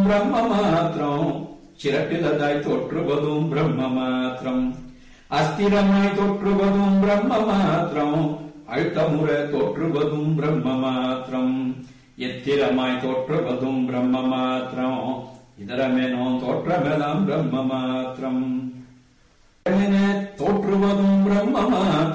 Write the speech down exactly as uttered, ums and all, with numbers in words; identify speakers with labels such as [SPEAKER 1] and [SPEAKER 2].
[SPEAKER 1] பிரம்ம மாத்திரம், சிரட்டிலதாய் தோற்றுவதும் பிரம்ம மாத்திரம், அஸ்திரமாய் தோற்றுவதும் பிரம்ம மாத்திரம், அழுத்தமுற தோற்றுவதும் பிரம்ம மாத்திரம், எத்திரமாய் தோற்றுவதும் பிரம்ம மாத்திரம், இதரமெனோ தோற்றமெல்லாம் பிரம்ம மாத்திரம், தோற்றுவதும் பிரம்ம மாத்திரம்.